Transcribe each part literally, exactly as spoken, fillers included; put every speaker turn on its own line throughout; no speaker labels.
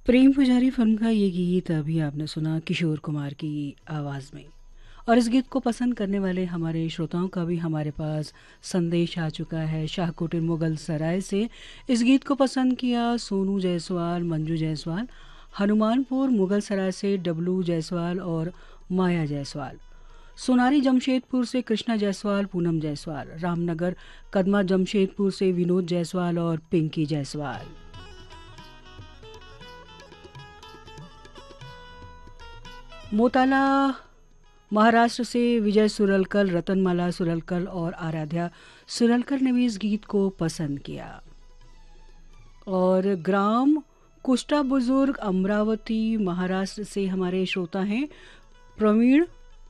प्रेम पुजारी फिल्म का ये गीत अभी आपने सुना किशोर कुमार की आवाज़ में। और इस गीत को पसंद करने वाले हमारे श्रोताओं का भी हमारे पास संदेश आ चुका है शाहकोटिन मुगल सराय से। इस गीत को पसंद किया सोनू जायसवाल, मंजू जायसवाल, हनुमानपुर मुगल सराय से डब्लू जायसवाल और माया जायसवाल, सोनारी जमशेदपुर से कृष्णा जायसवाल, पूनम जायसवाल, रामनगर कदमा जमशेदपुर से विनोद जायसवाल और पिंकी जायसवाल। मोताला महाराष्ट्र से विजय सुरलकर, रतनमाला सुरलकर और आराध्या सुरलकर ने भी इस गीत को पसंद किया। और ग्राम कुष्टा बुजुर्ग अमरावती महाराष्ट्र से हमारे श्रोता हैं प्रवीण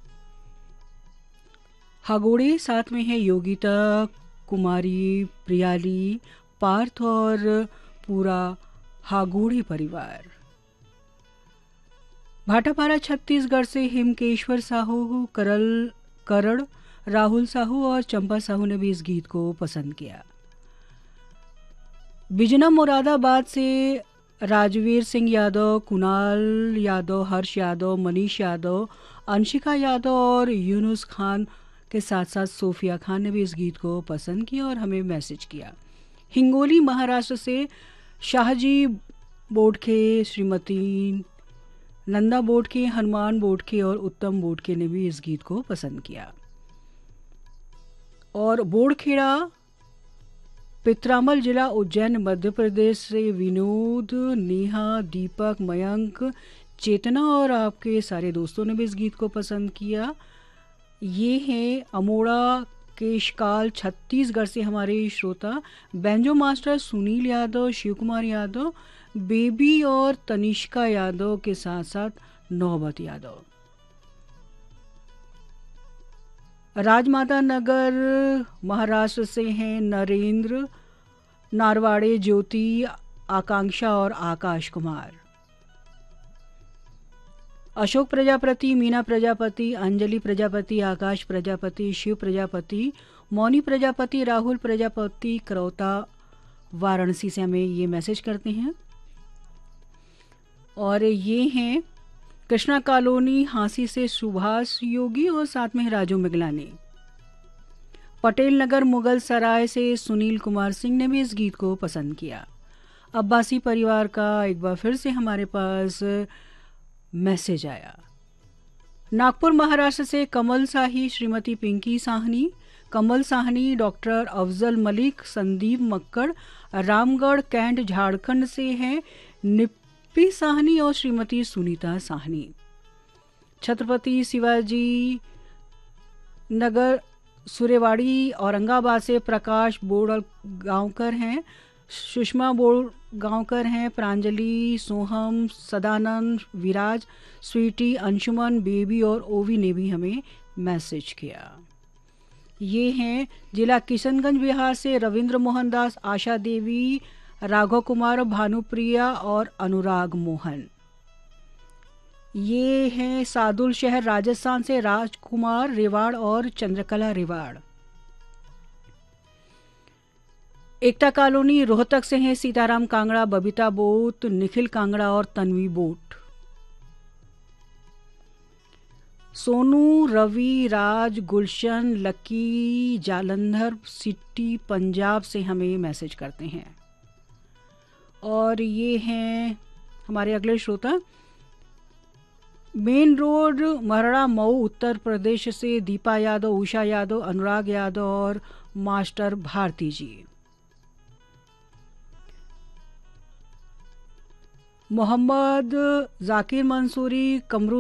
हागोड़े, साथ में है योगिता, कुमारी, प्रियाली, पार्थ और पूरा हागोड़े परिवार। भाटापारा छत्तीसगढ़ से हिमकेश्वर साहू, करल करण, राहुल साहू और चंपा साहू ने भी इस गीत को पसंद किया। बिजना मुरादाबाद से राजवीर सिंह यादव, कुणाल यादव, हर्ष यादव, मनीष यादव, अंशिका यादव और यूनुस खान के साथ साथ सोफिया खान ने भी इस गीत को पसंद किया और हमें मैसेज किया। हिंगोली महाराष्ट्र से शाहजी बोडखे, श्रीमती नंदा बोडके, हनुमान बोडके और उत्तम बोडके ने भी इस गीत को पसंद किया। और बोडखेड़ा पित्रामल जिला उज्जैन मध्य प्रदेश से विनोद, नेहा, दीपक, मयंक, चेतना और आपके सारे दोस्तों ने भी इस गीत को पसंद किया। ये हैं अमोड़ा केशकाल छत्तीसगढ़ से हमारे श्रोता banjo master Sunil Yadav, Shiv Kumar Yadav, baby और तनिष्का यादव के साथ साथ नौबत यादव। राजमाता नगर महाराष्ट्र से हैं नरेंद्र, नारवाड़े, ज्योति, आकांक्षा और आकाश कुमार। अशोक प्रजापति, मीना प्रजापति, अंजलि प्रजापति, आकाश प्रजापति, शिव प्रजापति, मौनी प्रजापति, राहुल प्रजापति करौता वाराणसी से हमें ये मैसेज करते हैं। और ये हैं कृष्णा कॉलोनी हांसी से सुभाष योगी और साथ में राजू मिगलानी। पटेल नगर मुगल सराय से सुनील कुमार सिंह ने भी इस गीत को पसंद किया। अब्बासी परिवार का एक बार फिर से हमारे पास मैसेज आया। नागपुर महाराष्ट्र से कमल साही, श्रीमती पिंकी साहनी, कमल साहनी, डॉक्टर अफजल मलिक, संदीप मक्कड़, रामगढ़ कैंट झारखंड से हैं निप्पी साहनी और श्रीमती सुनीता साहनी। छत्रपति शिवाजी नगर सुरेवाड़ी औरंगाबाद से प्रकाश बोड़गांवकर हैं, सुषमा बोड़गांवकर हैं, प्रांजलि, सोहम, सदानंद, विराज, स्वीटी, अंशुमन, बेबी और ओवी ने भी हमें मैसेज किया। ये हैं जिला किशनगंज बिहार से रविंद्र मोहन दास, आशा देवी, राघव कुमार, भानुप्रिया और अनुराग मोहन। ये हैं सादुल शहर राजस्थान से राजकुमार रेवाड़ और चंद्रकला रेवाड़। एकता कॉलोनी रोहतक से हैं सीताराम कांगड़ा, बबीता बोत, निखिल कांगड़ा और तन्वी बोट। सोनू, रवि, राज, गुलशन, लकी जालंधर सिटी पंजाब से हमें मैसेज करते हैं। और ये हैं हमारे अगले श्रोता मेन रोड मरड़ा मऊ उत्तर प्रदेश से दीपा यादव, उषा यादव, अनुराग यादव और मास्टर भारती जी। मोहम्मद जाकिर मंसूरी, कमरू